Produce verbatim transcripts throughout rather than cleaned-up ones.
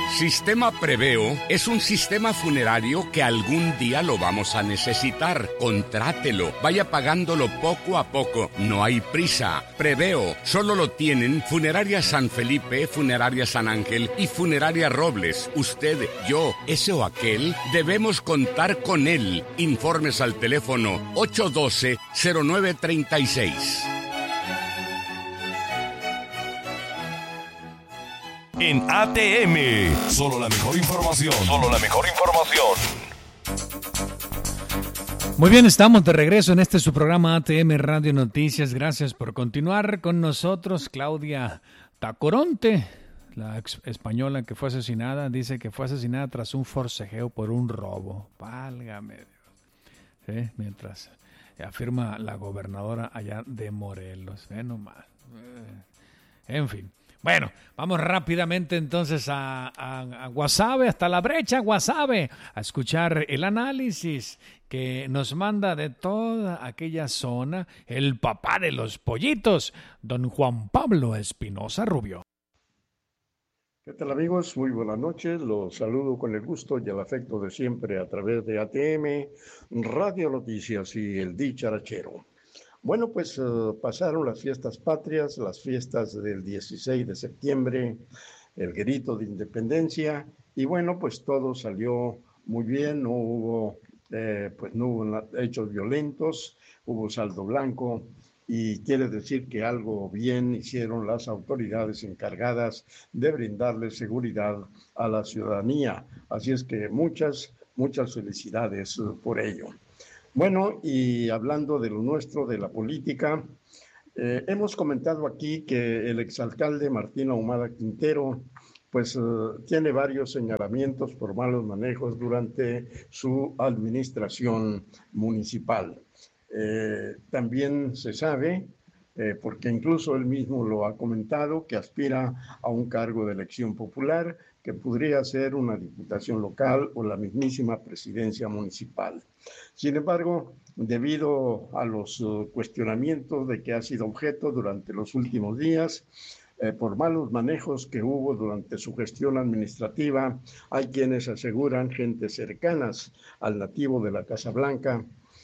Sistema Preveo es un sistema funerario que algún día lo vamos a necesitar. Contrátelo, vaya pagándolo poco a poco, no hay prisa. Preveo solo lo tienen Funeraria San Felipe, Funeraria San Ángel y Funeraria Robles. Usted, yo, ese o aquel, debemos contar con él. Informes al teléfono ocho uno dos, cero nueve tres seis. En A T M, solo la mejor información. Solo la mejor información. Muy bien, estamos de regreso en este su programa A T M Radio Noticias. Gracias por continuar con nosotros. Claudia Tacoronte, la ex española que fue asesinada, dice que fue asesinada tras un forcejeo por un robo. Válgame Dios. ¿Sí? Mientras afirma la gobernadora allá de Morelos. Ve nomás. En fin. Bueno, vamos rápidamente entonces a, a, a Guasave, hasta la brecha Guasave, a escuchar el análisis que nos manda de toda aquella zona el papá de los pollitos, don Juan Pablo Espinosa Rubio. ¿Qué tal, amigos? Muy buenas noches. Los saludo con el gusto y el afecto de siempre a través de A T M, Radio Noticias y el Dicharachero. Bueno, pues uh, pasaron las fiestas patrias, las fiestas del dieciséis de septiembre, el grito de independencia, y bueno, pues todo salió muy bien, no hubo, eh, pues no hubo hechos violentos, hubo saldo blanco, y quiere decir que algo bien hicieron las autoridades encargadas de brindarle seguridad a la ciudadanía. Así es que muchas, muchas felicidades uh, por ello. Bueno, y hablando de lo nuestro, de la política, eh, hemos comentado aquí que el exalcalde Martín Ahumada Quintero, pues eh, tiene varios señalamientos por malos manejos durante su administración municipal. Eh, también se sabe, eh, porque incluso él mismo lo ha comentado, que aspira a un cargo de elección popular, que podría ser una diputación local o la mismísima presidencia municipal. Sin embargo, debido a los uh, cuestionamientos de que ha sido objeto durante los últimos días, eh, por malos manejos que hubo durante su gestión administrativa, hay quienes aseguran, gentes cercanas al nativo de la Casa Blanca,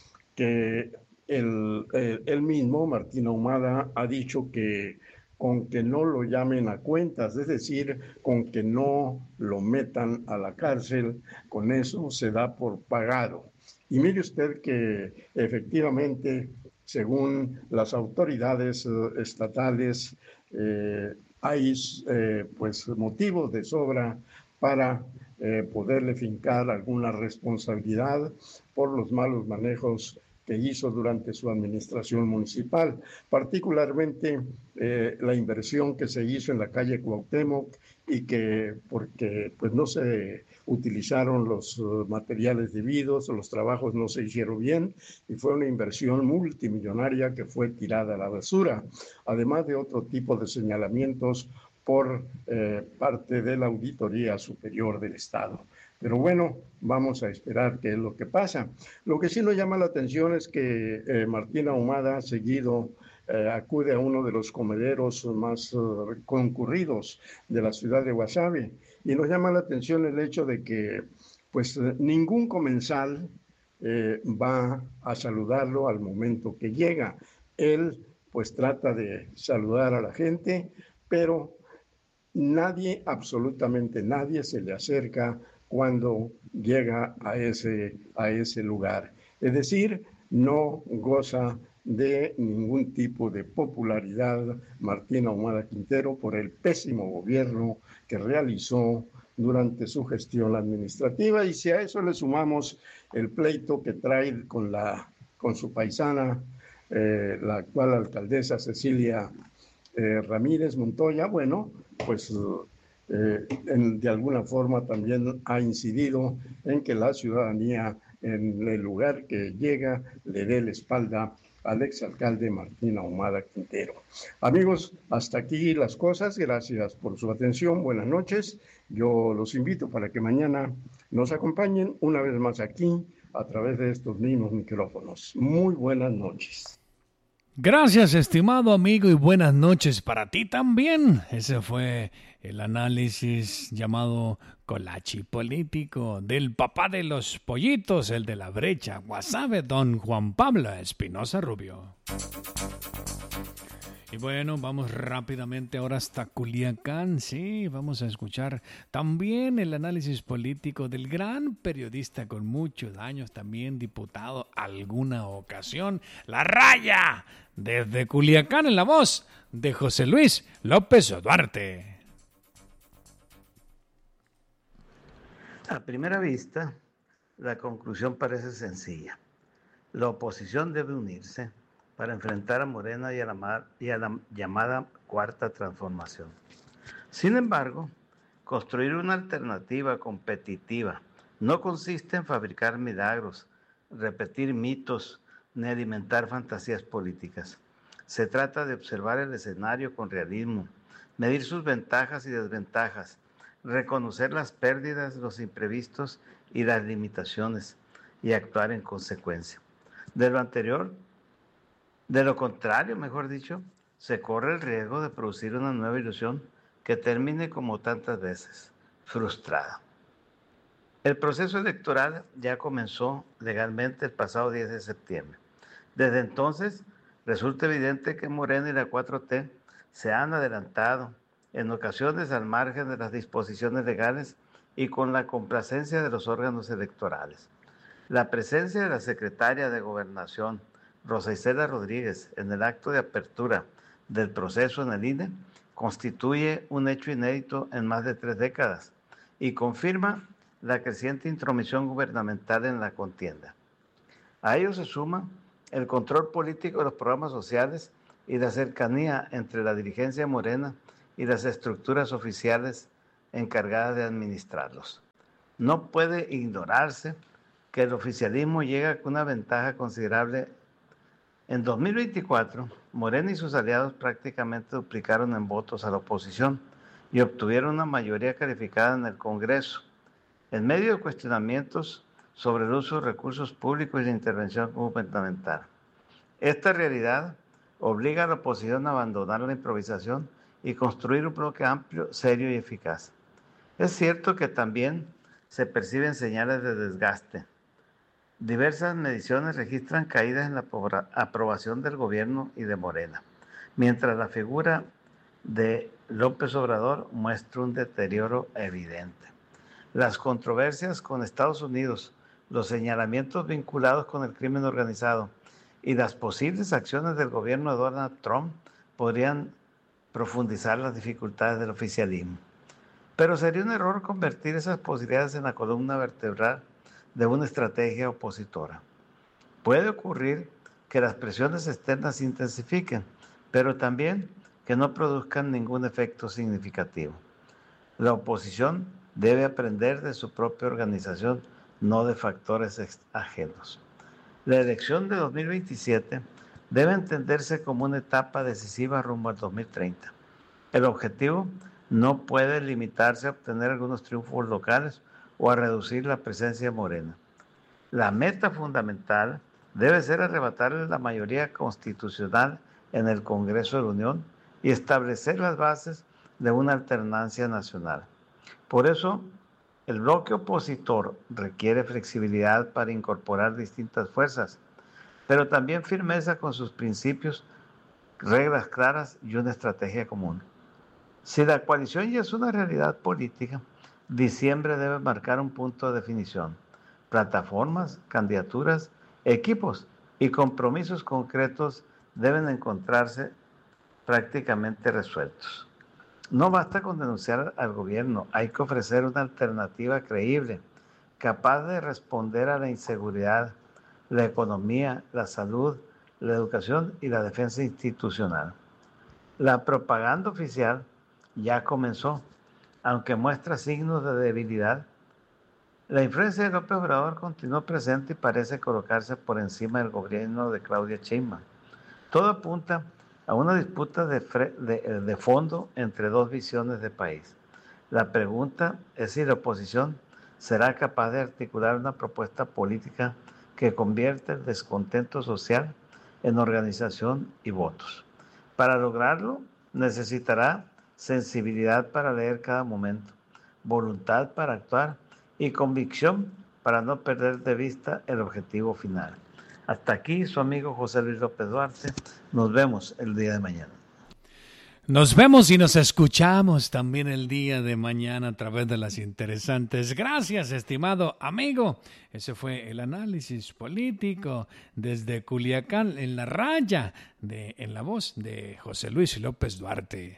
que él, eh, él mismo, Martín Ahumada, ha dicho que con que no lo llamen a cuentas, es decir, con que no lo metan a la cárcel, con eso se da por pagado. Y mire usted que efectivamente, según las autoridades uh, estatales, eh, hay eh, pues motivos de sobra para eh, poderle fincar alguna responsabilidad por los malos manejos que hizo durante su administración municipal, particularmente eh, la inversión que se hizo en la calle Cuauhtémoc y que porque pues no se utilizaron los uh, materiales debidos, los trabajos no se hicieron bien y fue una inversión multimillonaria que fue tirada a la basura, además de otro tipo de señalamientos por eh, parte de la Auditoría Superior del Estado. Pero bueno, vamos a esperar qué es lo que pasa. Lo que sí nos llama la atención es que eh, Martín Ahumada seguido eh, acude a uno de los comederos más uh, concurridos de la ciudad de Guasave y nos llama la atención el hecho de que pues ningún comensal eh, va a saludarlo al momento que llega. Él pues trata de saludar a la gente, pero nadie, absolutamente nadie se le acerca cuando llega a ese, a ese lugar. Es decir, no goza de ningún tipo de popularidad Martín Ahumada Quintero por el pésimo gobierno que realizó durante su gestión administrativa. Y si a eso le sumamos el pleito que trae con, la, con su paisana, eh, la actual alcaldesa Cecilia eh, Ramírez Montoya, bueno, pues Eh, en, de alguna forma también ha incidido en que la ciudadanía en el lugar que llega le dé la espalda al exalcalde Martín Ahumada Quintero. Amigos, hasta aquí las cosas. Gracias por su atención. Buenas noches. Yo los invito para que mañana nos acompañen una vez más aquí a través de estos mismos micrófonos. Muy buenas noches. Gracias, estimado amigo, y buenas noches para ti también. Ese fue el análisis llamado Colachi Político del papá de los pollitos, el de la brecha, Guasave, don Juan Pablo Espinosa Rubio. Y bueno, vamos rápidamente ahora hasta Culiacán. Sí, vamos a escuchar también el análisis político del gran periodista con muchos años, también diputado alguna ocasión, La Raya, desde Culiacán, en la voz de José Luis López Duarte. A primera vista, la conclusión parece sencilla. La oposición debe unirse para enfrentar a Morena y a, la, y a la llamada Cuarta Transformación. Sin embargo, construir una alternativa competitiva no consiste en fabricar milagros, repetir mitos, ni alimentar fantasías políticas. Se trata de observar el escenario con realismo, medir sus ventajas y desventajas, reconocer las pérdidas, los imprevistos y las limitaciones, y actuar en consecuencia. De lo anterior, De lo contrario, mejor dicho, se corre el riesgo de producir una nueva ilusión que termine como tantas veces, frustrada. El proceso electoral ya comenzó legalmente el pasado diez de septiembre. Desde entonces, resulta evidente que Morena y la cuatro T se han adelantado, en ocasiones al margen de las disposiciones legales y con la complacencia de los órganos electorales. La presencia de la secretaria de Gobernación, Rosa Isela Rodríguez, en el acto de apertura del proceso en el I N E, constituye un hecho inédito en más de tres décadas y confirma la creciente intromisión gubernamental en la contienda. A ello se suma el control político de los programas sociales y la cercanía entre la dirigencia morena y las estructuras oficiales encargadas de administrarlos. No puede ignorarse que el oficialismo llega con una ventaja considerable. En dos mil veinticuatro, Morena y sus aliados prácticamente duplicaron en votos a la oposición y obtuvieron una mayoría calificada en el Congreso, en medio de cuestionamientos sobre el uso de recursos públicos y la intervención gubernamental. Esta realidad obliga a la oposición a abandonar la improvisación y construir un bloque amplio, serio y eficaz. Es cierto que también se perciben señales de desgaste. Diversas mediciones registran caídas en la aprobación del gobierno y de Morena, mientras la figura de López Obrador muestra un deterioro evidente. Las controversias con Estados Unidos, los señalamientos vinculados con el crimen organizado y las posibles acciones del gobierno de Donald Trump podrían profundizar las dificultades del oficialismo. Pero sería un error convertir esas posibilidades en la columna vertebral de una estrategia opositora. Puede ocurrir que las presiones externas se intensifiquen, pero también que no produzcan ningún efecto significativo. La oposición debe aprender de su propia organización, no de factores ajenos. La elección de dos mil veintisiete debe entenderse como una etapa decisiva rumbo al dos mil treinta. El objetivo no puede limitarse a obtener algunos triunfos locales o a reducir la presencia morena. La meta fundamental debe ser arrebatarle la mayoría constitucional en el Congreso de la Unión y establecer las bases de una alternancia nacional. Por eso, el bloque opositor requiere flexibilidad para incorporar distintas fuerzas, pero también firmeza con sus principios, reglas claras y una estrategia común. Si la coalición ya es una realidad política, diciembre debe marcar un punto de definición. Plataformas, candidaturas, equipos y compromisos concretos deben encontrarse prácticamente resueltos. No basta con denunciar al gobierno, hay que ofrecer una alternativa creíble, capaz de responder a la inseguridad, la economía, la salud, la educación y la defensa institucional. La propaganda oficial ya comenzó, aunque muestra signos de debilidad. La influencia de López Obrador continuó presente y parece colocarse por encima del gobierno de Claudia Sheinbaum. Todo apunta a una disputa de, de, de fondo entre dos visiones de país. La pregunta es si la oposición será capaz de articular una propuesta política que convierta el descontento social en organización y votos. Para lograrlo, necesitará sensibilidad para leer cada momento, voluntad para actuar y convicción para no perder de vista el objetivo final. Hasta aquí su amigo José Luis López Duarte. Nos vemos el día de mañana. Nos vemos y nos escuchamos también el día de mañana a través de las interesantes. Gracias, estimado amigo. Ese fue el análisis político desde Culiacán, en la raya, de, en la voz de José Luis López Duarte.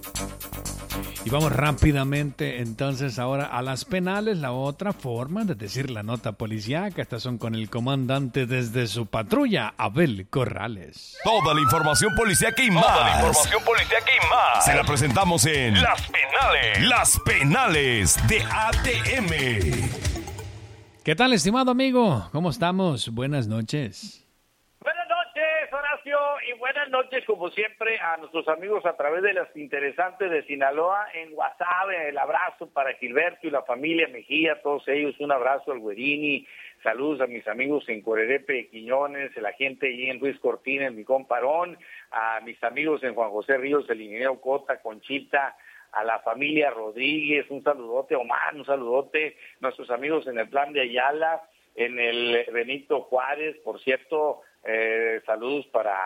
Y vamos rápidamente entonces ahora a las penales, la otra forma de decir la nota policíaca. Estas son con el comandante desde su patrulla, Abel Corrales. Toda la información policíaca y más. Toda la información policíaca y más. Se la presentamos en Las Penales. Las Penales de A T M. ¿Qué tal, estimado amigo? ¿Cómo estamos? Buenas noches. Buenas noches, Horacio, y buenas noches, como siempre, a nuestros amigos a través de las interesantes de Sinaloa en WhatsApp. El abrazo para Gilberto y la familia Mejía, todos ellos, un abrazo al Güerini, saludos a mis amigos en Corerepe, Quiñones, el agente allí en Ruiz Cortines, mi comparón, a mis amigos en Juan José Ríos, el ingeniero Cota, Conchita, a la familia Rodríguez, un saludote, Omar, un saludote, nuestros amigos en el Plan de Ayala, en el Benito Juárez, por cierto, eh, saludos para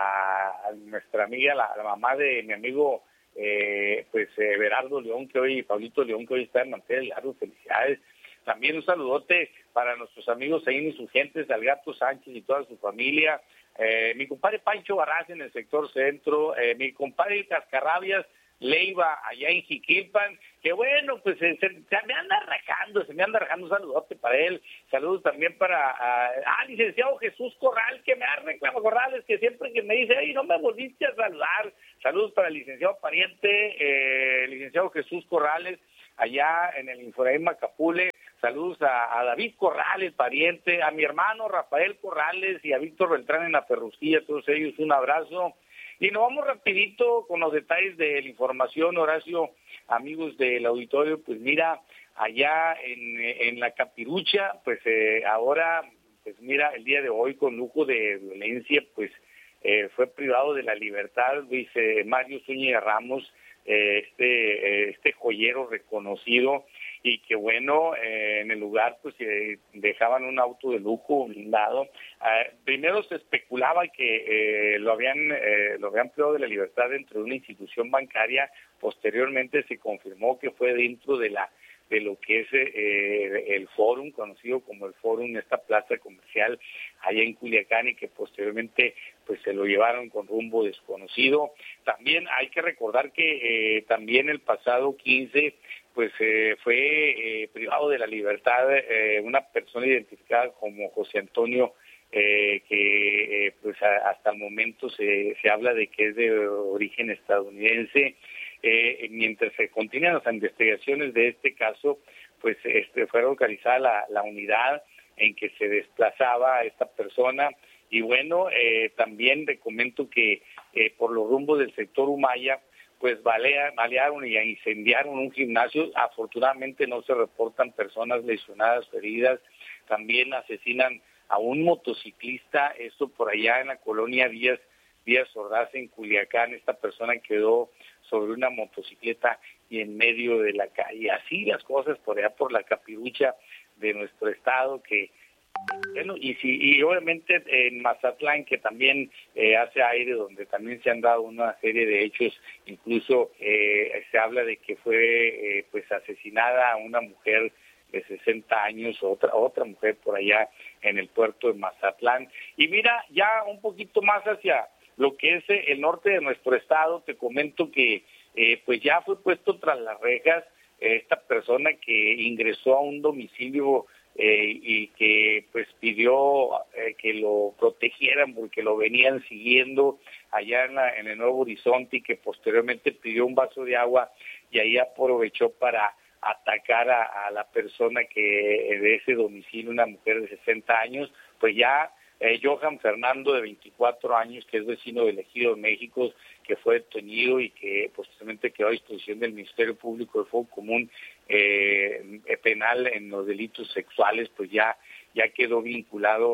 a, a nuestra amiga, la, la mamá de mi amigo, eh, pues eh, Berardo León, que hoy, Pablito León, que hoy está en Mantel Largo, felicidades. También un saludote para nuestros amigos ahí insurgentes, al Gato Sánchez y toda su familia, eh, mi compadre Pancho Barras en el sector centro, eh, mi compadre Cascarrabias Leiva, allá en Jiquilpan, que bueno, pues se, se, se me anda rajando, se me anda rajando, un saludote para él, saludos también para, a, ah, licenciado Jesús Corral, que me ha reclamado Corrales, que siempre que me dice, ay, no me volviste a saludar, saludos para el licenciado pariente, eh, licenciado Jesús Corrales, allá en el Inforaín Macapule, saludos a, a David Corrales, pariente, a mi hermano Rafael Corrales y a Víctor Beltrán en la Perrusquilla, todos ellos un abrazo. Y nos vamos rapidito con los detalles de la información, Horacio, amigos del auditorio. Pues mira, allá en, en la Capirucha, pues eh, ahora, pues mira, el día de hoy con lujo de violencia, pues eh, fue privado de la libertad Luis eh, Mario Zúñiga Ramos, eh, este, eh, este joyero reconocido, y que bueno, eh, en el lugar pues eh, dejaban un auto de lujo blindado. Eh, primero se especulaba que eh, lo habían eh, lo habían privado de la libertad dentro de una institución bancaria. Posteriormente se confirmó que fue dentro de la de lo que es eh, el Fórum, conocido como el Fórum, esta plaza comercial allá en Culiacán, y que posteriormente pues se lo llevaron con rumbo desconocido. También hay que recordar que eh, también el pasado quince pues eh, fue eh, privado de la libertad eh, una persona identificada como José Antonio, eh, que eh, pues a, hasta el momento se, se habla de que es de origen estadounidense. Eh, mientras se continúan las investigaciones de este caso, pues este fue localizada la, la unidad en que se desplazaba esta persona. Y bueno, eh, también te comento que eh, por los rumbos del sector Humaya, pues balea, balearon y incendiaron un gimnasio. Afortunadamente no se reportan personas lesionadas o heridas. También asesinan a un motociclista, esto por allá en la colonia Díaz, Díaz Ordaz en Culiacán. Esta persona quedó sobre una motocicleta y en medio de la calle. Así las cosas por allá por la Capirucha de nuestro estado, que bueno, y si y obviamente en Mazatlán, que también eh, hace aire, donde también se han dado una serie de hechos, incluso eh, se habla de que fue eh, pues asesinada una mujer de sesenta años, otra otra mujer por allá en el puerto de Mazatlán. Y mira, ya un poquito más hacia lo que es el norte de nuestro estado, te comento que eh, pues ya fue puesto tras las rejas eh, esta persona que ingresó a un domicilio Eh, y que pues pidió eh, que lo protegieran porque lo venían siguiendo allá en, la, en el Nuevo Horizonte, y que posteriormente pidió un vaso de agua y ahí aprovechó para atacar a, a la persona que de ese domicilio, una mujer de sesenta años, pues ya eh, Johan Fernando de veinticuatro años, que es vecino del Ejido de México, que fue detenido y que posteriormente quedó a disposición del Ministerio Público de Fuego Común eh, penal en los delitos sexuales, pues ya ya quedó vinculado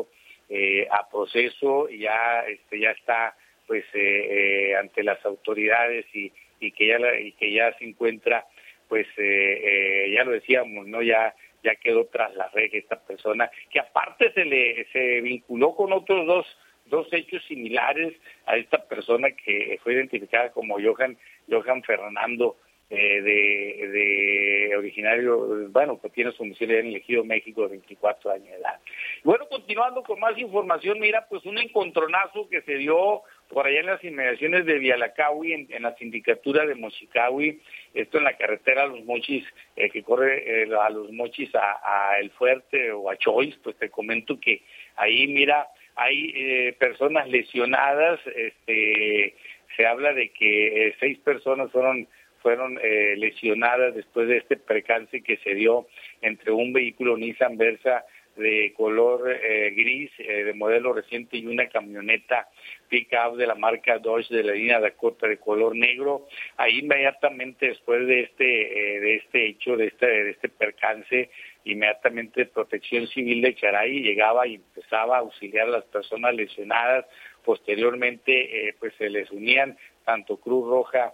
eh, a proceso, ya este ya está pues eh, eh, ante las autoridades y, y que ya la, y que ya se encuentra pues eh, eh, ya lo decíamos, no ya ya quedó tras la reja esta persona, que aparte se le se vinculó con otros dos dos hechos similares a esta persona que fue identificada como Johan Johan Fernando eh, de, de originario, bueno, que tiene su domicilio en el Ejido México, de veinticuatro años de edad. Bueno, continuando con más información, mira, pues un encontronazo que se dio por allá en las inmediaciones de Vialacahui, en, en la sindicatura de Mochicahui, esto en la carretera a Los Mochis, eh, que corre eh, a Los Mochis a, a El Fuerte o a Choice, pues te comento que ahí, mira, hay eh, personas lesionadas, este, se habla de que eh, seis personas fueron fueron eh, lesionadas después de este percance que se dio entre un vehículo Nissan Versa de color eh, gris, eh, de modelo reciente, y una camioneta pick-up de la marca Dodge de la línea Dakota de color negro. Ahí inmediatamente después de este eh, de este hecho, de este de este percance, inmediatamente Protección Civil de Charay llegaba y empezaba a auxiliar a las personas lesionadas. Posteriormente, eh, pues se les unían tanto Cruz Roja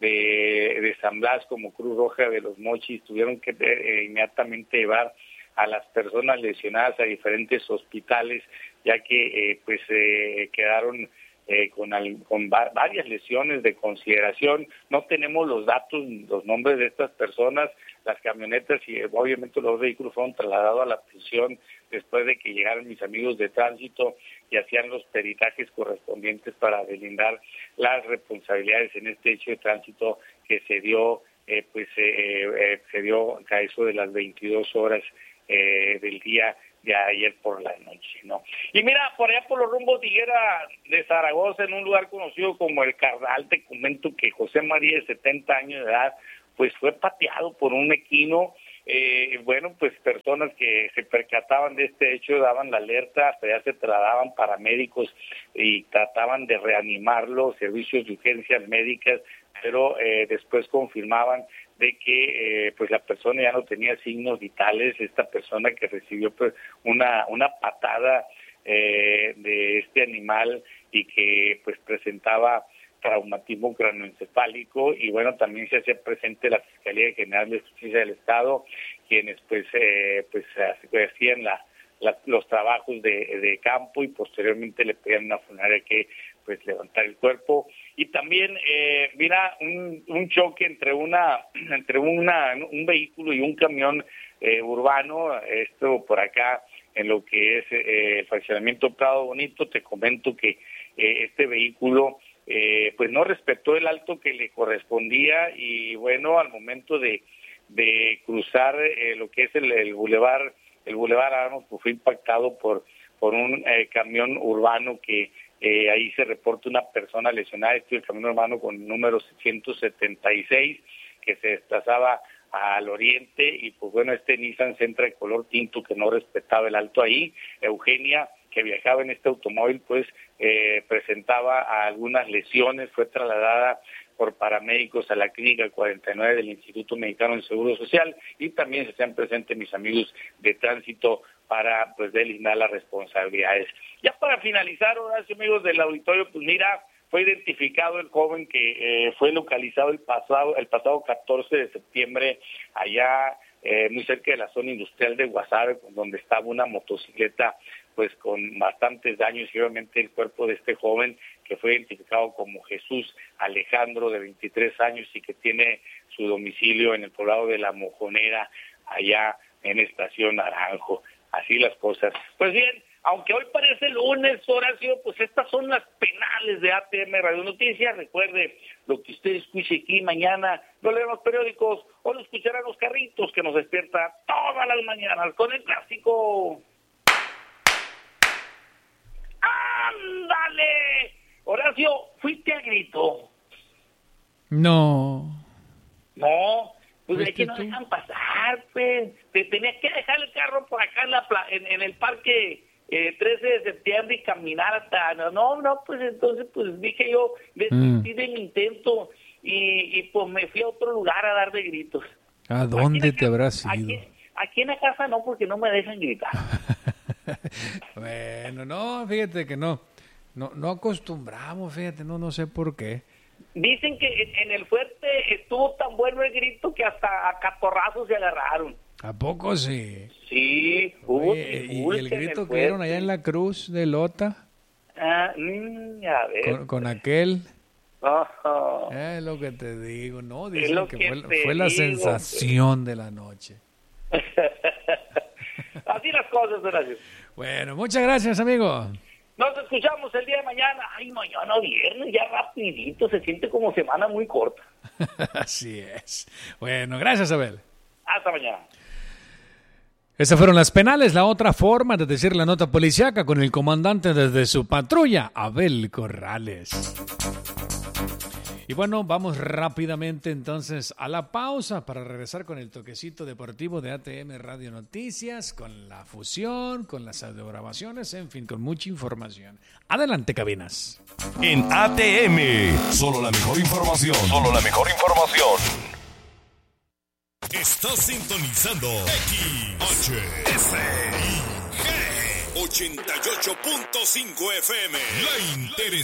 de, de San Blas como Cruz Roja de Los Mochis, tuvieron que eh, inmediatamente llevar a las personas lesionadas a diferentes hospitales, ya que eh, pues eh, quedaron eh, con, al, con va- varias lesiones de consideración. No tenemos los datos, los nombres de estas personas. Las camionetas y eh, obviamente los vehículos fueron trasladados a la prisión después de que llegaron mis amigos de tránsito y hacían los peritajes correspondientes para delindar las responsabilidades en este hecho de tránsito que se dio, eh, pues eh, eh, se dio a eso de las veintidós horas Eh, del día de ayer por la noche, ¿no? Y mira, por allá por los rumbos de Higuera de Zaragoza, en un lugar conocido como El Carral, te comento que José María, de setenta años de edad, pues fue pateado por un equino. Eh, bueno, pues personas que se percataban de este hecho daban la alerta, hasta ya se trasladaban paramédicos y trataban de reanimarlo, servicios de urgencias médicas, pero eh, después confirmaban de que eh, pues la persona ya no tenía signos vitales. Esta persona que recibió pues una una patada eh, de este animal y que pues presentaba traumatismo craneoencefálico, y bueno, también se hacía presente la Fiscalía General de Justicia del Estado, quienes pues eh, pues hacían la, la, los trabajos de, de campo, y posteriormente le pedían a una funeraria que pues levantar el cuerpo. Y también eh, mira un, un choque entre una entre una un vehículo y un camión eh, urbano, esto por acá en lo que es eh, el fraccionamiento Prado Bonito. Te comento que eh, este vehículo eh, pues no respetó el alto que le correspondía, y bueno, al momento de de cruzar eh, lo que es el, el bulevar el bulevar Aramos, pues fue impactado por por un eh, camión urbano que Eh, ahí se reporta una persona lesionada. Este es el camión urbano con el número ciento setenta y seis, que se desplazaba al oriente, y pues bueno, este Nissan Sentra de color tinto que no respetaba el alto ahí. Eugenia, que viajaba en este automóvil, pues eh, presentaba algunas lesiones, fue trasladada por paramédicos a la clínica cuarenta y nueve del Instituto Mexicano del Seguro Social, y también se hacían presentes mis amigos de tránsito para pues delimitar las responsabilidades. Ya para finalizar, Horacio, amigos del auditorio, pues mira, fue identificado el joven que eh, fue localizado el pasado el pasado catorce de septiembre allá eh, muy cerca de la zona industrial de Guasave, donde estaba una motocicleta pues con bastantes daños, y obviamente el cuerpo de este joven, que fue identificado como Jesús Alejandro, de veintitrés años, y que tiene su domicilio en el poblado de La Mojonera, allá en Estación Naranjo. Así las cosas. Pues bien, aunque hoy parece lunes, Horacio, pues estas son las penales de A T M Radio Noticias. Recuerde, lo que usted escuche aquí mañana, lo leen los periódicos, o lo escucharán los carritos, que nos despierta todas las mañanas con el clásico. ¡Ándale! Horacio, ¿fuiste a grito? No. No. Pues es que no tú? dejan pasar, pues. Te tenías que dejar el carro por acá en la pla- en, en el parque eh, trece de septiembre y caminar hasta... No, no, no, pues entonces pues dije yo, desistí mm. de mi intento y, y pues me fui a otro lugar a dar de gritos. ¿A dónde te casa, habrás ido? Aquí, aquí en la casa no, porque no me dejan gritar. Bueno, no, fíjate que no, no, no acostumbramos, fíjate, no, no sé por qué. Dicen que en el fuerte estuvo tan bueno el grito que hasta a catorrazos se agarraron. ¿A poco sí? Sí, hubo Oye, y el grito que dieron allá en la cruz de Lota. Ah, mm, a ver. Con, con aquel. Oh, Es lo que te digo, ¿no? Dicen lo que, que fue, te fue la digo, sensación de la noche. Así las cosas, Horacio. Bueno, muchas gracias, amigo. Nos escuchamos el día de mañana. Ay, mañana viernes, ya rapidito, se siente como semana muy corta. Así es. Bueno, gracias, Abel. Hasta mañana. Esas fueron las penales, la otra forma de decir la nota policiaca con el comandante desde su patrulla, Abel Corrales. Y bueno, vamos rápidamente entonces a la pausa para regresar con el toquecito deportivo de A T M Radio Noticias, con la fusión, con las audiograbaciones, en fin, con mucha información. Adelante, cabinas. En A T M, solo la mejor información. Solo la mejor información. Estás sintonizando X H S I G ochenta y ocho punto cinco F M. La interesante.